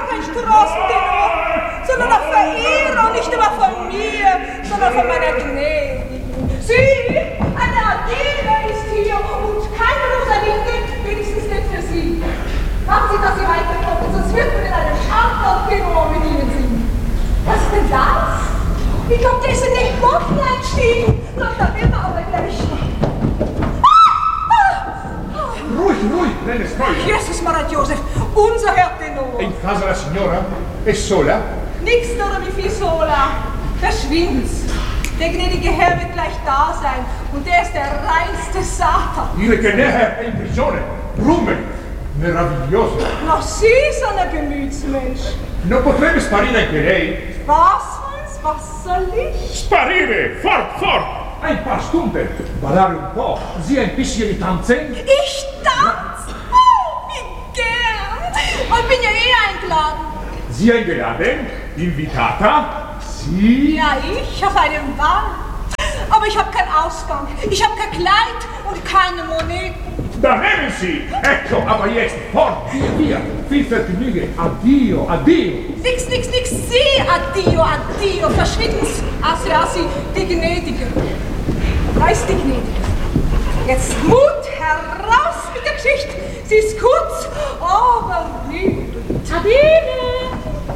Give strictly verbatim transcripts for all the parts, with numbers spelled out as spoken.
kein Strassentenor, sondern auch Verehrer, nicht immer von mir, sondern von meiner Gnädigen. Sie, eine Adele ist hier und keine Rosalinde, wenigstens nicht für Sie. Machen Sie, dass Sie weiterkommen, sonst wird man in einem anderen Tenor mit Ihnen singen. Was ist denn das? Wie kommt es in den Boden einstiegen? Doch, da will man aber gleich schon. Ruhig, ruhig, nelle storie. Jesus Maria Joseph, unser Herr Tenor. In casa la signora? È sola? Nix oder wie viel Sola. Verschwind's. Der gnädige Herr wird gleich da sein und der ist der reinste Satan. Dire che ne è in prigione. Rume. Meraviglioso. Noch Sie, so ein Gemütsmensch. Non potrebbe sparire anche lei? Was? Was soll ich? Sparire! Fort, fort! Ein paar Stunden. Ballare un po'. Sie ein bisschen tanzen? Ich tanz? Oh, wie gern! Ich bin ja eh eingeladen. Sie eingeladen? Invitata? Sie? Ja, ich auf einem Ball. Aber ich habe keinen Ausgang. Ich habe kein Kleid und keine Moneten. Da nehmen Sie! Ecco, aber jetzt fort, via, via. Viel Vergnügen. Addio, addio. Nix, nix, nix. Sie, addio, addio. Verschwinden's. Assi, assi, die Gnädige. Da ist die Gnädige. Jetzt Mut, heraus mit der Geschichte. Sie ist kurz, aber lieb. Adele!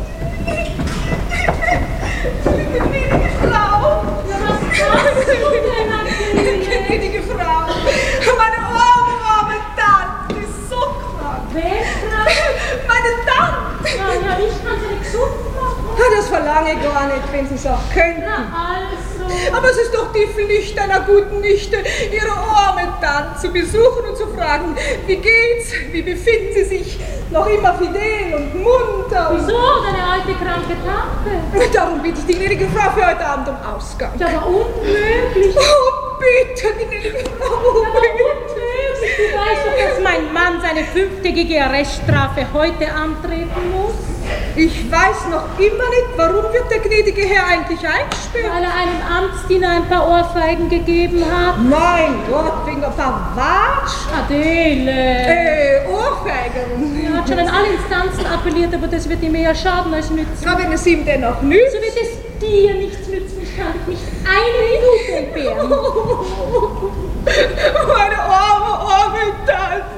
Die gnädige Frau. Ja, was machst du denn, Adele? Gnädige Frau. Meine arme, arme Tante ist so krank. Wer ist krank? Meine Tante. Ja, ja, ich kann sie nicht gesund machen. Das verlange ich gar nicht, wenn Sie es auch könnten. Na also. Aber es ist doch die Pflicht einer guten Nichte, ihre arme Tante zu besuchen und zu fragen, wie geht's, wie befinden Sie sich, noch immer fidel und munter. Wieso, deine alte kranke Tante? Darum bitte ich die gnädige Frau für heute Abend um Ausgang. Ja, aber unmöglich. Oh, bitte, gnädige Frau, Aber bitte. unmöglich. Du weißt doch, dass mein Mann seine fünftägige Arreststrafe heute antreten muss. Ich weiß noch immer nicht, warum wird der gnädige Herr eigentlich eingesperrt? Weil er einem Amtsdiener ein paar Ohrfeigen gegeben hat. Mein Gott, wegen ein paar Watsch. Adele. Äh, Ohrfeigen. Er hat schon an alle Instanzen appelliert, aber das wird ihm eher schaden als nützen. Aber wenn es ihm denn auch nützt. So wird es dir nichts nützen. Ich kann dich nicht eine Minute entbehren. Meine arme, arme Tante.